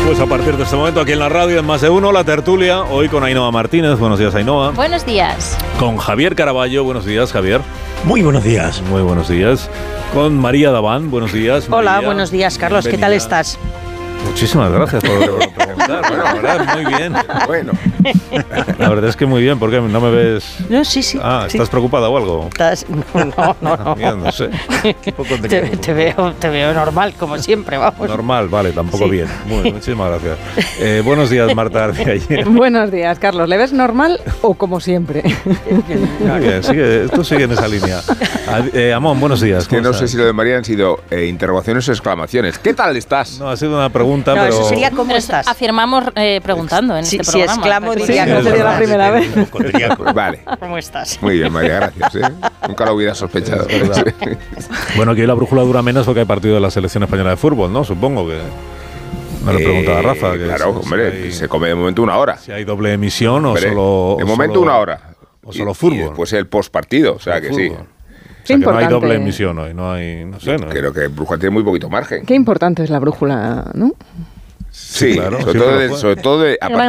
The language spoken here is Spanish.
Pues a partir de este momento aquí en la radio en Más de Uno, la tertulia, hoy con Ainhoa Martínez. Buenos días, Ainhoa. Buenos días. Con Javier Caraballo. Buenos días, Javier. Muy buenos días. Muy buenos días. Con María Daván. Buenos días, María. Hola, buenos días, Carlos. Bienvenida. ¿Qué tal estás? Muchísimas gracias por preguntar. Bueno, la verdad, muy bien. Bueno, La verdad es que muy bien, porque no me ves... No, sí. Ah, sí. ¿estás preocupada o algo? ¿Estás? No. Mira, no sé. Un poco Te veo normal, como siempre, vamos. Normal, vale, tampoco Sí. bien. Muchísimas gracias. Buenos días, Marta García. Buenos días, Carlos. ¿Le ves normal o como siempre? Muy bien, tú sigue en esa línea. Amón, buenos días. que ¿cómo no estás? sé si lo de María han sido interrogaciones o exclamaciones. ¿Qué tal estás? No, ha sido una pregunta, No, pero... eso sería ¿cómo Pero estás? afirmamos preguntando en Sí, este si programa. exclamo, Sí, diría no es sería la verdad. primera vez. Vale, ¿Cómo estás? muy bien, María, gracias. Nunca lo hubiera sospechado. Es verdad. Bueno, que hoy la brújula dura menos porque hay partido de la selección española de fútbol, ¿no? Supongo que... Me lo preguntaba Rafa. Que Claro, si hombre, hay- se come de momento una hora. Si hay doble emisión o Hombre, solo... de o momento solo- una hora. O solo Y fútbol. después el postpartido, o sea Solo que sí. fútbol. O sea, que no hay importante. doble emisión hoy, no hay... No sé, ¿no? Creo que Bruja tiene muy poquito margen. Qué importante es la brújula, ¿no? Sí, claro, sobre siempre todo, lo fue. sobre todo a